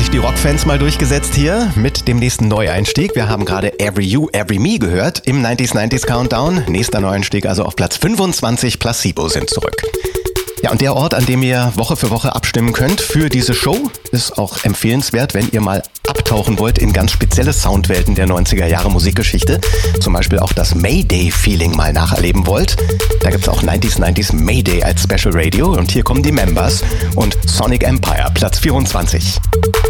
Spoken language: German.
sich die Rockfans mal durchgesetzt hier mit dem nächsten Neueinstieg. Wir haben gerade Every You, Every Me gehört im 90s Countdown. Nächster Neueinstieg also auf Platz 25, Placebo sind zurück. Ja, und der Ort, an dem ihr Woche für Woche abstimmen könnt für diese Show, ist auch empfehlenswert, wenn ihr mal abtauchen wollt in ganz spezielle Soundwelten der 90er Jahre Musikgeschichte. Zum Beispiel auch das Mayday-Feeling mal nacherleben wollt. Da gibt's auch 90s Mayday als Special Radio. Und hier kommen die Members und Sonic Empire, Platz 24.